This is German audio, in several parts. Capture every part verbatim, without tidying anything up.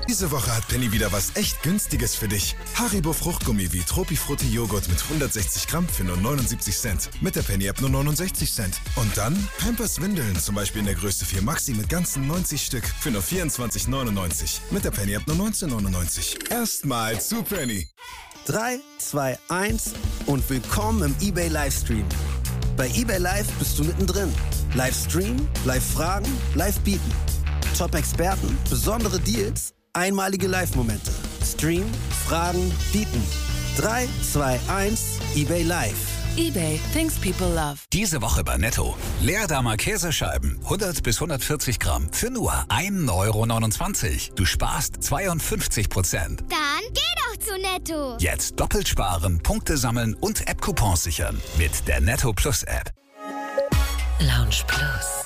Diese Woche hat Penny wieder was echt Günstiges für dich. Haribo Fruchtgummi wie Tropifrutti Joghurt mit hundertsechzig Gramm für nur neunundsiebzig Cent. Mit der Penny-App nur neunundsechzig Cent. Und dann Pampers Windeln, zum Beispiel in der Größe vier Maxi mit ganzen neunzig Stück für nur vierundzwanzig neunundneunzig. Mit der Penny-App nur neunzehn neunundneunzig. Erstmal zu Penny. drei, zwei, eins und willkommen im eBay Livestream. Bei eBay Live bist du mittendrin. Livestream, Live-Fragen, Live-Bieten. Top-Experten, besondere Deals, einmalige Live-Momente. Stream, Fragen, Bieten. drei, zwei, eins, eBay Live. eBay, things people love. Diese Woche bei Netto. Leerdamer Käsescheiben, hundert bis hundertvierzig Gramm, für nur ein Euro neunundzwanzig. Du sparst zweiundfünfzig Prozent. Dann geh doch zu Netto. Jetzt doppelt sparen, Punkte sammeln und App-Coupons sichern. Mit der Netto Plus App. Lounge Plus.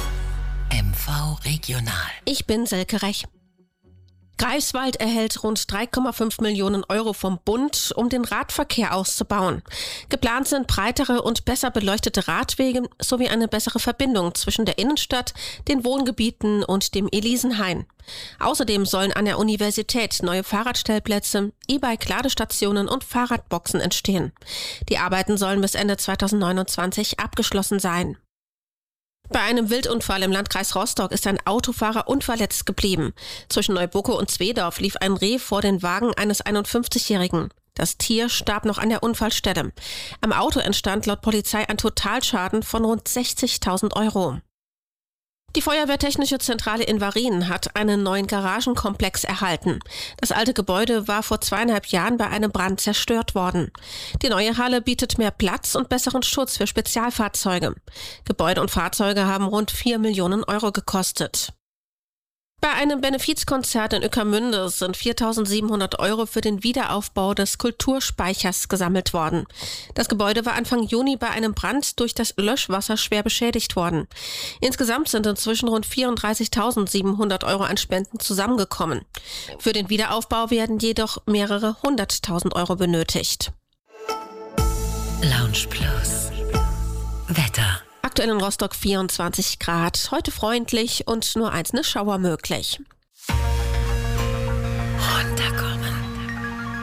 M V Regional. Ich bin Silke Rech. Greifswald erhält rund drei Komma fünf Millionen Euro vom Bund, um den Radverkehr auszubauen. Geplant sind breitere und besser beleuchtete Radwege sowie eine bessere Verbindung zwischen der Innenstadt, den Wohngebieten und dem Elisenhain. Außerdem sollen an der Universität neue Fahrradstellplätze, E-Bike-Ladestationen und Fahrradboxen entstehen. Die Arbeiten sollen bis Ende zweitausendneunundzwanzig abgeschlossen sein. Bei einem Wildunfall im Landkreis Rostock ist ein Autofahrer unverletzt geblieben. Zwischen Neubuckow und Zwedorf lief ein Reh vor den Wagen eines einundfünfzigjährigen. Das Tier starb noch an der Unfallstelle. Am Auto entstand laut Polizei ein Totalschaden von rund sechzigtausend Euro. Die Feuerwehrtechnische Zentrale in Varin hat einen neuen Garagenkomplex erhalten. Das alte Gebäude war vor zweieinhalb Jahren bei einem Brand zerstört worden. Die neue Halle bietet mehr Platz und besseren Schutz für Spezialfahrzeuge. Gebäude und Fahrzeuge haben rund vier Millionen Euro gekostet. Bei einem Benefizkonzert in Ueckermünde sind viertausendsiebenhundert Euro für den Wiederaufbau des Kulturspeichers gesammelt worden. Das Gebäude war Anfang Juni bei einem Brand durch das Löschwasser schwer beschädigt worden. Insgesamt sind inzwischen rund vierunddreißigtausendsiebenhundert Euro an Spenden zusammengekommen. Für den Wiederaufbau werden jedoch mehrere hunderttausend Euro benötigt. Lounge Plus. Wetter. Aktuell in Rostock vierundzwanzig Grad, heute freundlich und nur einzelne Schauer möglich.